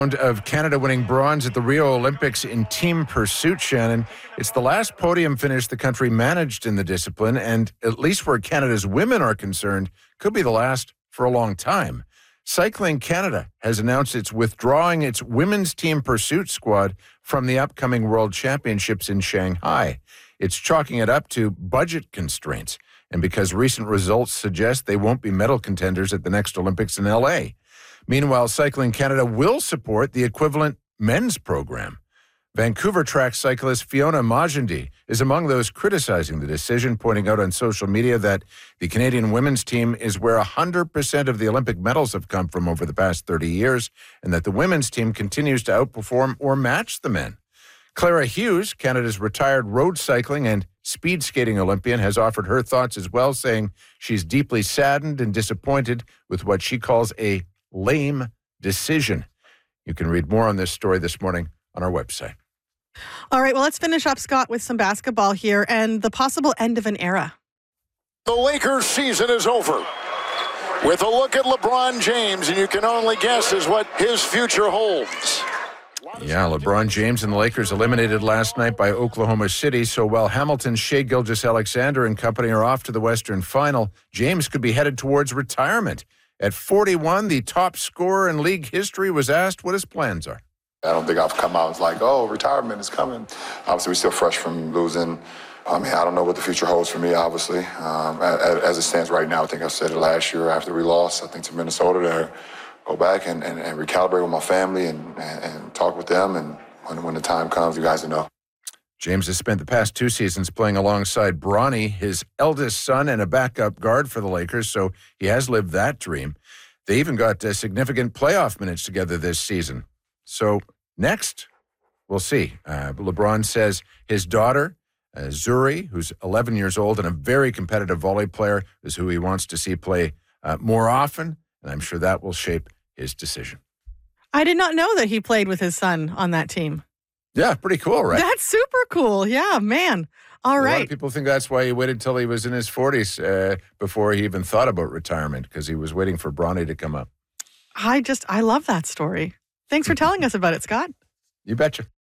Of Canada winning bronze at the Rio Olympics in team pursuit, Shannon. It's the last podium finish the country managed in the discipline, and at least where Canada's women are concerned, could be the last for a long time. Cycling Canada has announced it's withdrawing its women's team pursuit squad from the upcoming World Championships in Shanghai. It's chalking it up to budget constraints, and because recent results suggest they won't be medal contenders at the next Olympics in LA. Meanwhile, Cycling Canada will support the equivalent men's program. Vancouver track cyclist Fiona Magendie is among those criticizing the decision, pointing out on social media that the Canadian women's team is where 100% of the Olympic medals have come from over the past 30 years, and that the women's team continues to outperform or match the men. Clara Hughes, Canada's retired road cycling and speed skating Olympian, has offered her thoughts as well, saying she's deeply saddened and disappointed with what she calls a lame decision. You can read more on this story this morning on our website. All right, well, let's finish up, Scott, with some basketball here and the possible end of an era. The Lakers season is over with a look at LeBron James, and you can only guess as what his future holds. Yeah, LeBron James and the Lakers eliminated last night by Oklahoma City. So while Hamilton's Shai Gilgeous-Alexander and company are off to the Western Final, James could be headed towards retirement. At 41, the top scorer in league history was asked what his plans are. I don't think I've come out like, oh, retirement is coming. Obviously, we're still fresh from losing. I don't know what the future holds for me, obviously. As it stands right now, I think I said it last year after we lost, I think, to Minnesota, to go back and recalibrate with my family and talk with them. And when the time comes, you guys will know. James has spent the past 2 seasons playing alongside Bronny, his eldest son, and a backup guard for the Lakers, so he has lived that dream. They even got significant playoff minutes together this season. So next, we'll see. LeBron says his daughter, Zuri, who's 11 years old and a very competitive volley player, is who he wants to see play more often, and I'm sure that will shape his decision. I did not know that he played with his son on that team. Yeah, pretty cool, right? That's super cool. Yeah, man. All right. A lot of people think that's why he waited till he was in his 40s before he even thought about retirement, because he was waiting for Bronny to come up. I love that story. Thanks for telling us about it, Scott. You betcha.